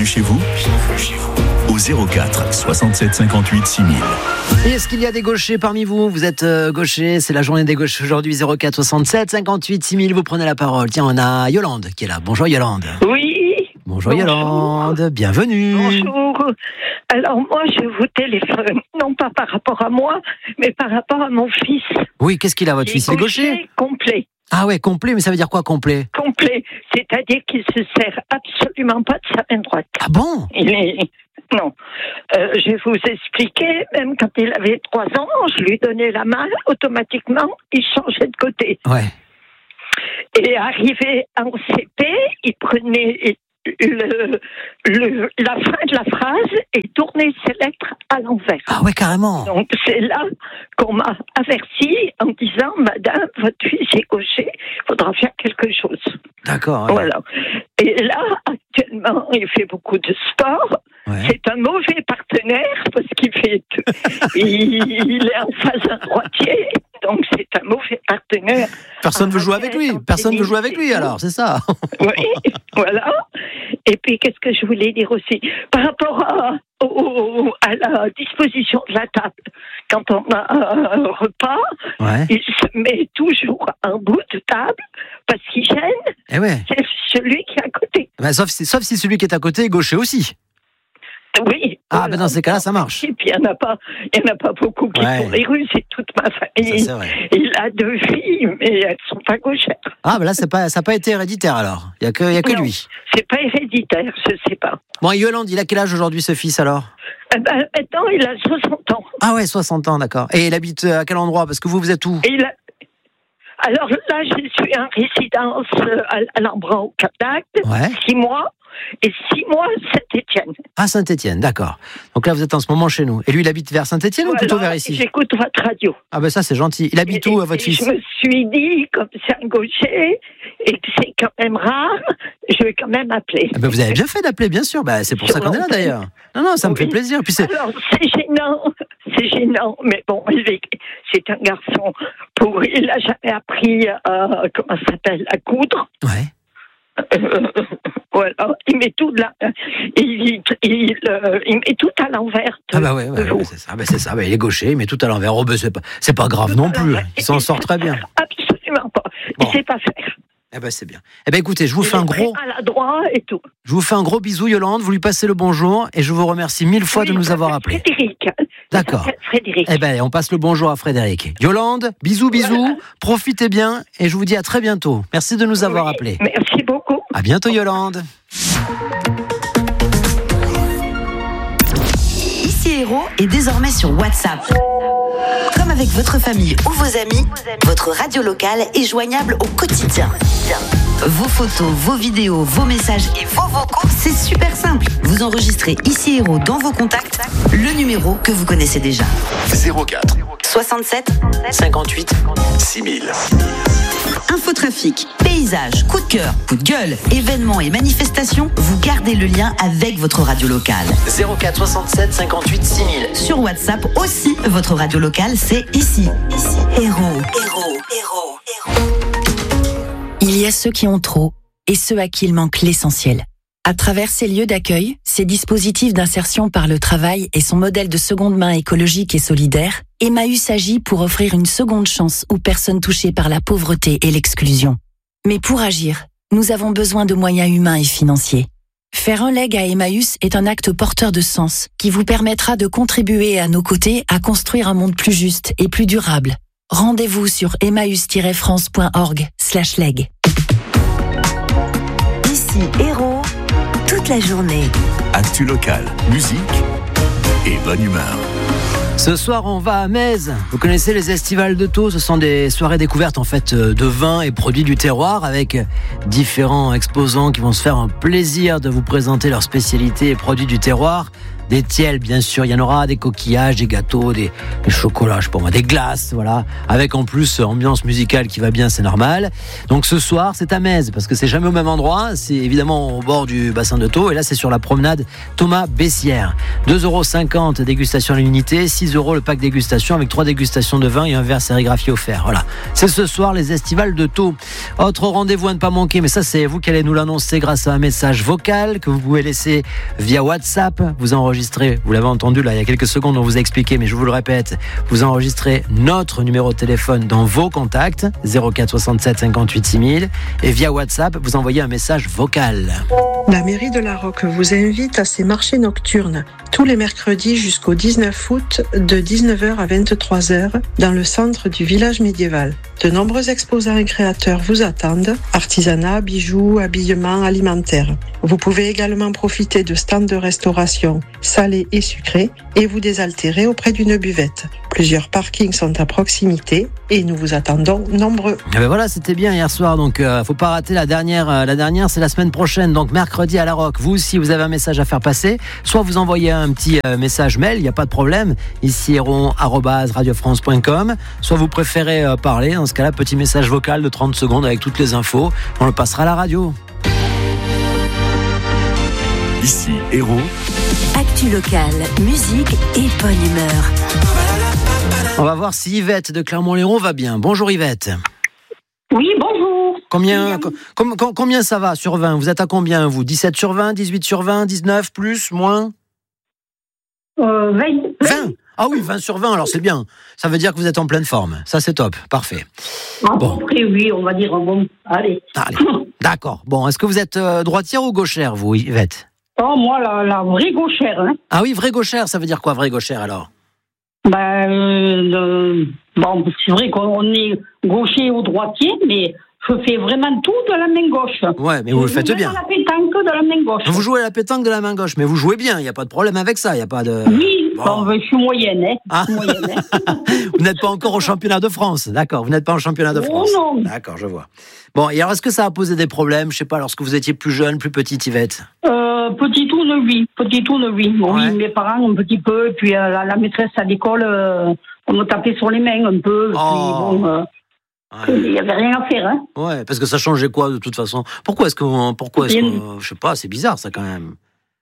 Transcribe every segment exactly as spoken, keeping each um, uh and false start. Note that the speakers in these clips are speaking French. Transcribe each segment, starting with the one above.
chez vous, au zéro quatre soixante-sept cinquante-huit six mille. Et est-ce qu'il y a des gauchers parmi vous? Vous êtes euh, gaucher, c'est la journée des gauchers aujourd'hui. Zéro quatre soixante-sept cinquante-huit six mille, vous prenez la parole. Tiens, on a Yolande qui est là. Bonjour Yolande. Oui. Bonjour, Bonjour. Yolande, bienvenue. Bonjour. Alors moi, je vous téléphone, non pas par rapport à moi, mais par rapport à mon fils. Oui, qu'est-ce qu'il a, votre Il fils? Il est gaucher? Complet. Ah ouais, complet, mais ça veut dire quoi, complet? Complet. C'est-à-dire qu'il se sert absolument pas de sa main droite. Ah bon? Il est... Non. Euh, je vais vous expliquer, même quand il avait trois ans, je lui donnais la main, automatiquement, il changeait de côté. Ouais. Et arrivé en C P, il prenait le, le, la fin de la phrase et tournait ses lettres à l'envers. Ah ouais, carrément. Donc c'est là qu'on m'a averti en disant, Madame, votre fils est gaucher, il faudra faire quelque chose. D'accord. Ouais. Voilà. Et là, actuellement, il fait beaucoup de sport. Ouais. C'est un mauvais partenaire parce qu'il fait, il, il est en phase un droitier, donc c'est un mauvais partenaire. Personne ne veut jouer avec lui. Personne ne veut jouer avec lui, alors, c'est ça. Oui, voilà. Et puis, qu'est-ce que je voulais dire aussi? Par rapport à, au, à la disposition de la table, quand on a un repas, Ouais. il se met toujours un bout de table parce qu'il gêne, Eh ouais. c'est celui qui est à côté. Ben, sauf, si, sauf si celui qui est à côté est gaucher aussi. Oui. Ah, voilà. ben dans ces cas-là, ça marche. Et puis, il n'y en a pas, il y en a pas beaucoup qui Ouais. font les rues, c'est toute ma Ça, famille. c'est vrai. Il a deux filles, mais elles sont pas gauchères. Ah, ben là, c'est pas, ça n'a pas été héréditaire, alors. Il n'y a que, il y a que Non. lui. C'est pas héréditaire, je sais pas. Bon, Yolande, il a quel âge aujourd'hui, ce fils, alors? Eh ben, maintenant, il a soixante ans. Ah ouais, soixante ans, d'accord. Et il habite à quel endroit? Parce que vous, vous êtes où? Et il a... Alors là, je suis en résidence à, à l'Embrun au Cap d'Agde, Ouais. six mois, et six mois à Saint-Étienne. À Saint-Étienne, d'accord. Donc là, vous êtes en ce moment chez nous. Et lui, il habite vers Saint-Étienne ou plutôt vers ici? J'écoute votre radio. Ah ben ça, c'est gentil. Il habite Et- où, et- votre et fils? Je me suis dit, comme c'est un gaucher, et que c'est quand même rare, je vais quand même appeler. Ah ben, vous avez bien fait d'appeler, bien sûr. Ben, c'est pour Sur ça qu'on est là, l'antenne. d'ailleurs. Non, non, ça me Oui. fait plaisir. Puis c'est... Alors, c'est gênant, c'est gênant, mais bon, il est- c'est un garçon pour, il n'a jamais appris à, comment ça s'appelle, à coudre. Ouais. Euh, voilà, il met tout de la, il, il, euh, il met tout à l'envers. De, Ah bah ouais, ouais, de vous. ouais, c'est ça. Ben, c'est ça. Ben, il est gaucher, mais tout à l'envers. Oh, ben, c'est pas, c'est pas grave non plus. Il s'en sort très bien. Absolument pas. Bon. Il sait pas faire. Eh ben, c'est bien. Eh ben, écoutez, je vous Il fais un est gros, très maladroit et tout. je vous fais un gros bisou, Yolande. Vous lui passez le bonjour et je vous remercie mille fois de Oui, nous ça avoir s'appelle appelés. Frédéric. hein. D'accord. Ça s'appelle Frédéric. Eh ben, on passe le bonjour à Frédéric. Yolande, bisous, bisous. Voilà. Profitez bien et je vous dis à très bientôt. Merci de nous avoir Oui, appelés. Merci beaucoup. À bientôt, Yolande. Ici Héros est désormais sur WhatsApp. Comme avec votre famille ou vos amis, votre radio locale est joignable au quotidien. Vos photos, vos vidéos, vos messages et vos vocaux, c'est super simple. Vous enregistrez Ici Héros dans vos contacts, le numéro que vous connaissez déjà. zéro quatre soixante-sept cinquante-huit. six mille. Infotrafic, paysage, coup de cœur, coup de gueule, événements et manifestations, vous gardez le lien avec votre radio locale. zéro quatre soixante-sept cinquante-huit six mille. Sur WhatsApp aussi, votre radio locale, c'est ici. Ici, Héros. Héros, héros, héros. Il y a ceux qui ont trop et ceux à qui il manque l'essentiel. À travers ces lieux d'accueil, ces dispositifs d'insertion par le travail et son modèle de seconde main écologique et solidaire, Emmaüs agit pour offrir une seconde chance aux personnes touchées par la pauvreté et l'exclusion. Mais pour agir, nous avons besoin de moyens humains et financiers. Faire un leg à Emmaüs est un acte porteur de sens qui vous permettra de contribuer à nos côtés à construire un monde plus juste et plus durable. Rendez-vous sur emmaüs-france.org slash leg. Ici, Héros, toute la journée. Actu locale, musique et bonne humeur. Ce soir, on va à Metz. Vous connaissez les estivales de Thau. Ce sont des soirées découvertes en fait de vins et produits du terroir avec différents exposants qui vont se faire un plaisir de vous présenter leurs spécialités et produits du terroir. des tiels, bien sûr. Il y en aura des coquillages, des gâteaux, des, des chocolats, je sais pas moi, des glaces, voilà. Avec en plus ambiance musicale qui va bien, c'est normal. Donc ce soir, c'est à Metz, parce que c'est jamais au même endroit. C'est évidemment au bord du bassin de Thau. Et là, c'est sur la promenade Thomas Bessières. deux euros cinquante dégustation à l'unité, six euros le pack dégustation avec trois dégustations de vin et un verre sérigraphié offert. Voilà. C'est ce soir les estivales de Thau. Autre rendez-vous à ne pas manquer, mais ça c'est vous qui allez nous l'annoncer grâce à un message vocal que vous pouvez laisser via WhatsApp. Vous enregistrez, vous l'avez entendu là il y a quelques secondes, on vous a expliqué, mais je vous le répète, vous enregistrez notre numéro de téléphone dans vos contacts, zéro quatre soixante-sept cinquante-huit six mille, et via WhatsApp, vous envoyez un message vocal. La mairie de La Roque vous invite à ses marchés nocturnes tous les mercredis jusqu'au dix-neuf août de dix-neuf heures à vingt-trois heures dans le centre du village médiéval. De nombreux exposants et créateurs vous attendent, artisanat, bijoux, habillement, alimentaire. Vous pouvez également profiter de stands de restauration salés et sucrés et vous désaltérer auprès d'une buvette. Plusieurs parkings sont à proximité et nous vous attendons nombreux. Et ben voilà, c'était bien hier soir, donc euh, faut pas rater la dernière. Euh, la dernière, c'est la semaine prochaine, donc mercredi à La Roque. Vous aussi, vous avez un message à faire passer. Soit vous envoyez un petit euh, message mail, il n'y a pas de problème. Ici héron arobase radio france point com. Soit vous préférez euh, parler. Dans ce cas-là, petit message vocal de trente secondes avec toutes les infos. On le passera à la radio. Ici Héros. Actu locale, musique et bonne humeur. On va voir si Yvette de Clermont-Lérault va bien. Bonjour Yvette. Oui, bonjour. Combien, com, com, combien ça va sur vingt? Vous êtes à combien vous? dix-sept sur vingt, dix-huit sur vingt, dix-neuf, plus, moins euh, vingt. vingt. Ah oui, vingt sur vingt, alors c'est bien. Ça veut dire que vous êtes en pleine forme. Ça, c'est top. Parfait. À Bon. peu près, oui, on va dire, bon, allez. Allez. D'accord. Bon, est-ce que vous êtes euh, droitière ou gauchère, vous, Yvette? Oh, moi, la, la vraie gauchère, hein. Ah oui, vraie gauchère, ça veut dire quoi, vraie gauchère, alors? Ben, euh, le- bon, c'est vrai qu'on est gaucher ou droitier, mais je fais vraiment tout de la main gauche. Ouais, mais vous le Je faites joue bien. même à la pétanque de la main gauche. Vous jouez à la pétanque de la main gauche, mais vous jouez bien, il n'y a pas de problème avec ça, il n'y a pas de... Oui, Bon. bon, ben, je suis moyenne, hein. Ah. Je suis moyenne, hein. Vous n'êtes pas encore au championnat de France, d'accord? Vous n'êtes pas au championnat de Oh France. non. D'accord, je vois. Bon, et alors est-ce que ça a posé des problèmes, je sais pas, lorsque vous étiez plus jeune, plus petite, Yvette? Euh, petit tourne, oui. Petit tourne, oui. Bon, Ouais. oui, mes parents, un petit peu, et puis euh, la, la maîtresse à l'école, euh, on me tapait sur les mains un peu, et Oh. puis bon, euh, Ouais. il n'y avait rien à faire, hein. Ouais, parce que ça changeait quoi de toute façon? Pourquoi est-ce que, pourquoi est-ce Rien. que, je sais pas, c'est bizarre ça quand même.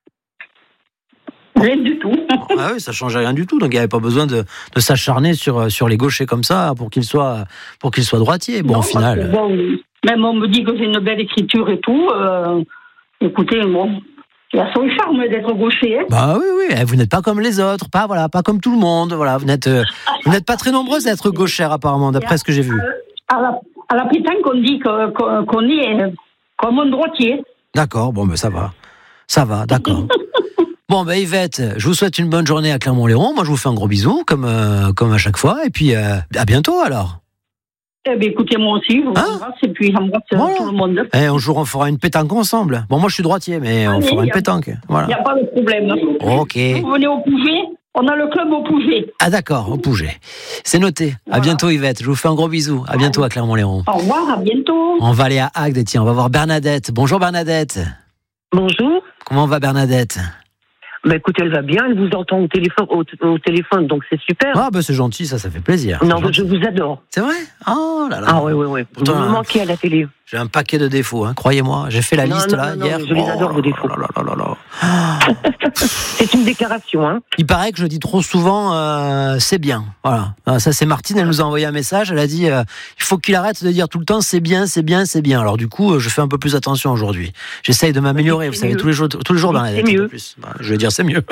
Rien du tout. Ah oui, ça changeait rien du tout, donc il n'y avait pas besoin de, de s'acharner sur sur les gauchers comme ça pour qu'ils soient pour qu'ils soient droitiers. Bon, Non, au final. parce que, bon, même on me dit que j'ai une belle écriture et tout. Euh, écoutez, bon, il y a son charme d'être gaucher, hein. Bah oui, oui, eh, vous n'êtes pas comme les autres, pas voilà, pas comme tout le monde. Voilà, vous n'êtes euh, vous n'êtes pas très nombreuses à être gauchères apparemment, d'après ce que j'ai vu. À la, à la pétanque, on dit que, qu'on, qu'on est euh, comme un droitier. D'accord, bon ben ça va, ça va, d'accord. Bon ben Yvette, je vous souhaite une bonne journée à Clermont-Lérault. Moi je vous fais un gros bisou comme euh, comme à chaque fois et puis euh, à bientôt alors. Eh bien, écoutez, moi aussi, je vous Hein embrasse et puis j'embrasse euh, Voilà. tout le monde. Et un jour on fera une pétanque ensemble. Bon moi je suis droitier mais on Allez, fera y une a- pétanque. Il n'y Voilà. a pas de problème. Ok. Vous venez au Pouget, on a le club au Pouget. Ah d'accord, au Pouget. C'est noté. À Voilà. bientôt Yvette. Je vous fais un gros bisou. À bientôt à Clermont-Lérault. Au revoir, à bientôt. On va aller à Agde et tiens, on va voir Bernadette. Bonjour Bernadette. Bonjour. Comment va Bernadette? Bah écoutez, elle va bien, elle vous entend au téléphone, au, au téléphone, donc c'est super. Ah bah c'est gentil, ça, ça fait plaisir. non, C'est je gentil. vous adore. C'est vrai? Oh là là. Ah oui, oui, oui. Vous Pourtant, me hein. manquez à la télé. J'ai un paquet de défauts, hein, croyez-moi. J'ai fait la Non, liste non, là non, hier. non, je les adore, vos défauts. là là là là là. Ah. C'est une déclaration, hein. Il paraît que je dis trop souvent euh, c'est bien. Voilà. Ah, ça c'est Martine, elle nous a envoyé un message. Elle a dit euh, il faut qu'il arrête de dire tout le temps c'est bien, c'est bien, c'est bien. Alors du coup, euh, je fais un peu plus attention aujourd'hui. J'essaye de m'améliorer. Vous C'est savez, mieux. tous les jours, tous les jours Oui, Bernadette. c'est un peu mieux. plus. Bah, je vais dire c'est mieux.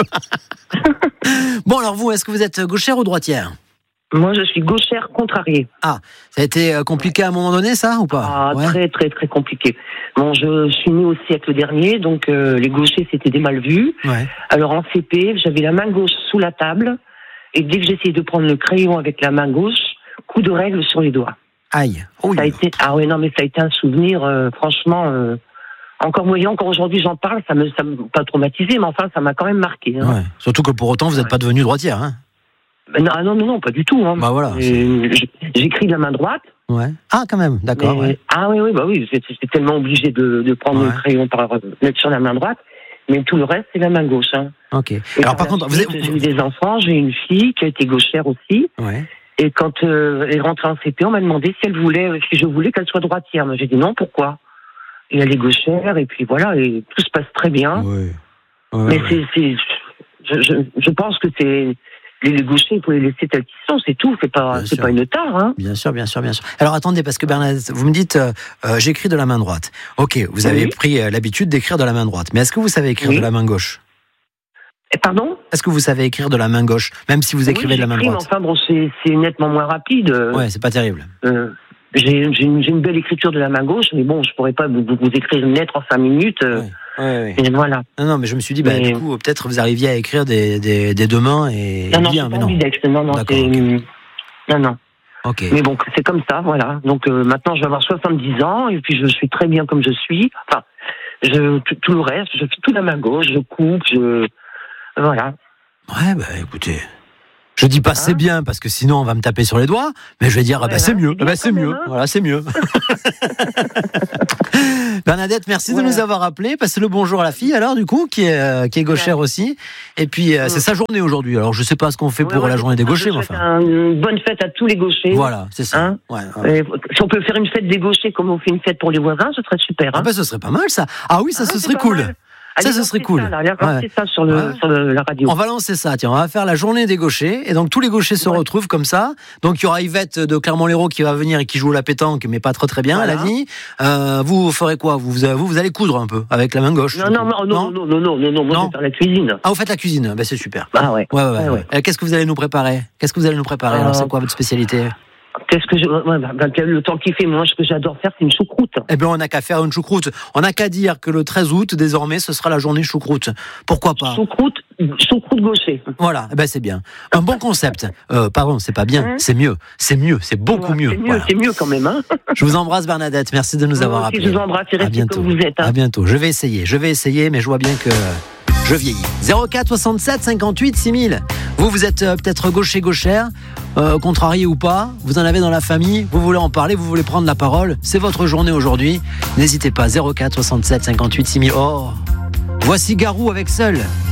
Bon alors vous, est-ce que vous êtes gauchère ou droitière? Moi, je suis gauchère contrariée. Ça a été euh, compliqué à un moment donné, ça ou pas? Ah, Ouais. très, très, très compliqué. Bon, je suis née au siècle dernier, donc euh, les gauchers, c'était des mal vus. Ouais. Alors en C P, j'avais la main gauche sous la table, et dès que j'essayais de prendre le crayon avec la main gauche, coup de règle sur les doigts. Aïe. Oh, Ça a été, ah ouais, non, mais ça a été un souvenir, euh, franchement, euh, encore moyen, encore aujourd'hui j'en parle, ça me, ça me, pas traumatisé, mais enfin, ça m'a quand même marqué. Hein. Ouais. Surtout que pour autant, vous n'êtes pas devenue droitière. Hein. Ben non, ah non, non, non, pas du tout. Hein. Bah voilà. Euh, j- J'écris de la main droite. Ouais. Ah, quand même, d'accord. mais- Ouais. Ah oui, oui, bah oui, j'étais j'étais tellement obligé de, de prendre Ouais. le crayon par mettre sur la main droite. Mais tout le reste, c'est la main gauche. Hein. Ok. Et Alors par contre, suite, vous avez... j'ai eu des enfants, j'ai une fille qui a été gauchère aussi. Ouais. Et quand euh, elle est rentrée en C P, on m'a demandé si elle voulait, si je voulais qu'elle soit droitière. Moi, j'ai dit non, pourquoi? Et elle est gauchère, et puis voilà, et tout se passe très bien. Ouais. Ouais, Mais ouais. c'est, c'est, je, je, je pense que c'est les gauchers, il faut les laisser tels qu'ils sont, c'est tout. C'est pas, Bien c'est sûr. pas une tare, hein. Bien sûr, bien sûr, bien sûr. Alors attendez, parce que Bernadette, vous me dites, euh, euh, j'écris de la main droite. Ok, vous avez Oui. pris euh, l'habitude d'écrire de la main droite, mais est-ce que vous savez écrire Oui. de la main gauche? Et pardon? Est-ce que vous savez écrire de la main gauche, même si vous écrivez oui, de la main j'écris, mais droite? enfin, bon, c'est, c'est nettement moins rapide. Ouais, c'est pas terrible. Euh, j'ai, j'ai, une, j'ai une belle écriture de la main gauche, mais bon, je pourrais pas vous, vous, vous écrire une lettre en cinq minutes. Euh, Ouais. Ouais, ouais. Et voilà. Non, non, mais je me suis dit, bah, Mais- du coup, peut-être vous arriviez à écrire des, des, des deux mains et Non, non, bien, c'est mais pas non. ambidex, non, non, D'accord, c'est... ok. Non, non. Ok. Mais bon, c'est comme ça, voilà. Donc euh, maintenant, je vais avoir soixante-dix ans, et puis je suis très bien comme je suis. Enfin, je, tout, tout le reste, je fais tout la main gauche, je coupe, je... Voilà. Ouais, bah écoutez. Je dis pas c'est bien parce que sinon on va me taper sur les doigts, mais je vais dire ah bah Ouais, c'est hein, mieux, c'est ah bah bien c'est quand mieux, même, hein. voilà c'est mieux. Bernadette, merci Voilà. de nous avoir appelés. Passez le bonjour à la fille alors du coup qui est euh, qui est gauchère aussi. Et puis euh, c'est Ouais. sa journée aujourd'hui. Alors je sais pas ce qu'on fait Ouais, pour ouais, la journée des je gauchers, mais souhaite enfin. un- Une bonne fête à tous les gauchers. Voilà, c'est ça. Hein ouais, ouais. Et si on peut faire une fête des gauchers comme on fait une fête pour les voisins, ce serait super. Ah Hein. bah ce serait pas mal ça. Ah oui, ça Ah, ce c'est serait pas cool. mal. Ça, Allez, ce lancez serait cool. Ça, là, lancez Ouais. ça sur, le, Ouais. sur le- la radio. On va lancer ça, tiens, on va faire la journée des gauchers, et donc tous les gauchers se Ouais. retrouvent comme ça. Donc il y aura Yvette de Clermont-Lérault qui va venir et qui joue la pétanque, mais pas très très bien, Voilà. elle a dit. Euh, vous ferez quoi vous, vous, vous allez coudre un peu avec la main gauche. Non, non, non, non, non, non, non, non, non, moi Non. je vais faire la cuisine. Ah, vous faites la cuisine, ben, c'est super. Ah ouais. Ouais, ouais, ouais. Ouais, ouais. ouais. Euh, Qu'est-ce que vous allez nous préparer Qu'est-ce que vous allez nous préparer Alors, Euh, c'est quoi votre spécialité Qu'est-ce que je... ouais, bah, bah, le temps qu'il fait, moi, ce que j'adore faire, c'est une choucroute. Eh bien, on n'a qu'à faire une choucroute. On n'a qu'à dire que le treize août, désormais, ce sera la journée choucroute. Pourquoi pas Choucroute, choucroute gaucher. Voilà, eh ben, c'est bien. Un bon concept. Euh, pardon, c'est pas bien, Hein c'est mieux. C'est mieux, c'est beaucoup Ouais, mieux. C'est mieux, Voilà. c'est mieux quand même, hein. Je vous embrasse, Bernadette. Merci de nous avoir Moi aussi, appelés. je vous embrasse et À restez bientôt. comme vous êtes. Hein. À bientôt. Je vais essayer. Je vais essayer, mais je vois bien que je vieillis. zéro quatre soixante-sept cinquante-huit six mille. Vous, vous êtes euh, peut-être gaucher, gauchère, euh, contrarié ou pas. Vous en avez dans la famille. Vous voulez en parler. Vous voulez prendre la parole. C'est votre journée aujourd'hui. N'hésitez pas. zéro quatre soixante-sept cinquante-huit six mille. Oh, voici Garou avec Seul.